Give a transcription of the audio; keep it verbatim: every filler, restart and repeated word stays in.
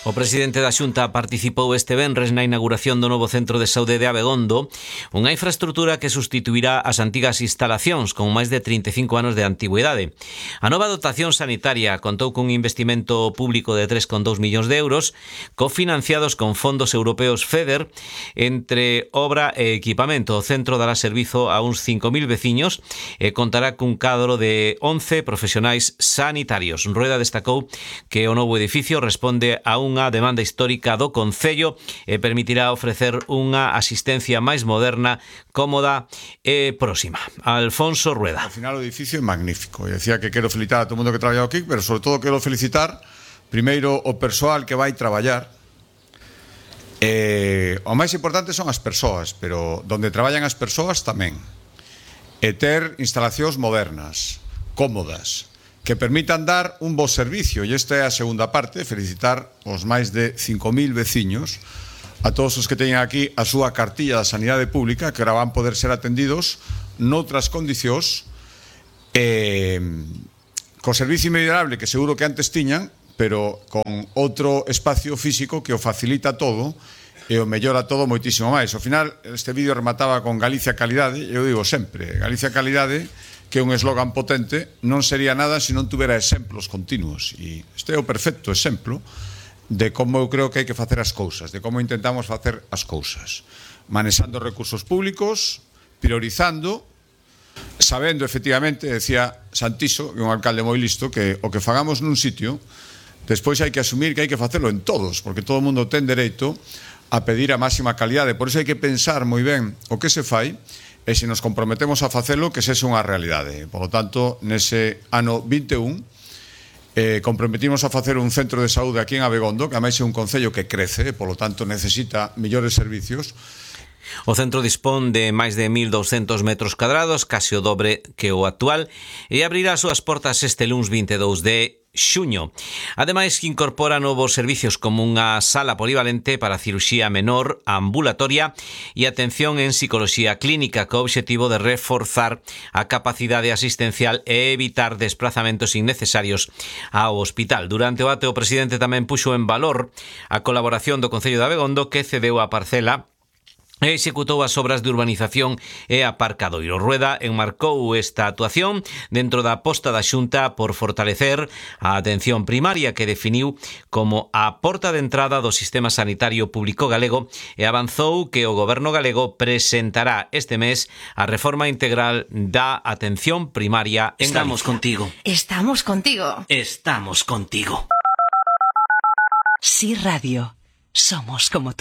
O presidente da Xunta participou este venres na inauguración do novo centro de saúde de Abegondo, unha infraestrutura que sustituirá as antigas instalacións con máis de trinta e cinco anos de antigüidade. A nova dotación sanitaria contou cun investimento público de tres coma dous millóns de euros, cofinanciados con fondos europeos FEDER. Entre obra e equipamento, o centro dará servizo a uns cinco mil veciños e contará cun cadro de once profesionais sanitarios. Rueda destacou que o novo edificio responde a un unha demanda histórica do Concello e permitirá ofrecer unha asistencia máis moderna, cómoda e próxima. Alfonso Rueda. Al final o edificio é magnífico. E decía que quero felicitar a todo o mundo que traballa aquí, pero sobre todo quero felicitar primeiro o persoal que vai traballar. Eh, o máis importante son as persoas, pero donde traballan as persoas tamén. E ter instalacións modernas, cómodas, que permitan dar un bo servicio. E esta é a segunda parte, felicitar os máis de cinco mil veciños, a todos os que teñen aquí a súa cartilla da sanidade pública, que ahora van poder ser atendidos noutras condicións, eh, co servicio inmediable que seguro que antes tiñan, pero con outro espacio físico que o facilita todo e o mellora todo moitísimo máis. Ao final, este vídeo remataba con Galicia Calidade, e eu digo sempre, Galicia Calidade, que é un eslogan potente, non sería nada se non tuvera exemplos continuos. E este é o perfecto exemplo de como eu creo que hai que facer as cousas, de como intentamos facer as cousas. Manexando recursos públicos, priorizando, sabendo, efectivamente, decía Santiso, que é un alcalde moi listo, que o que fagamos nun sitio, despois hai que asumir que hai que facelo en todos, porque todo o mundo ten dereito a pedir a máxima calidade. Por iso hai que pensar moi ben o que se fai, e se nos comprometemos a facelo, que sexa unha realidade. Por lo tanto, nese ano vinte e un, eh, comprometimos a facer un centro de saúde aquí en Abegondo, que ademais é un concello que crece, por lo tanto necesita millores servicios. O centro dispón de máis de mil douscentos metros cuadrados, case o dobre que o actual, e abrirá as súas portas este luns vinte e dous de xuño. Ademais, incorpora novos servicios como unha sala polivalente para cirurxía menor, ambulatoria e atención en psicología clínica, co obxectivo de reforzar a capacidade asistencial e evitar desplazamentos innecesarios ao hospital. Durante o acto, o presidente tamén puxo en valor a colaboración do Concello de Abegondo, que cedeu a parcela e executou as obras de urbanización e aparcadoiro. Rueda enmarcou esta actuación dentro da aposta da Xunta por fortalecer a atención primaria, que definiu como a porta de entrada do sistema sanitario público galego, e avanzou que o goberno galego presentará este mes a reforma integral da atención primaria en Galicia. Estamos contigo. Estamos contigo. Estamos contigo. Sí Radio. Somos como tú.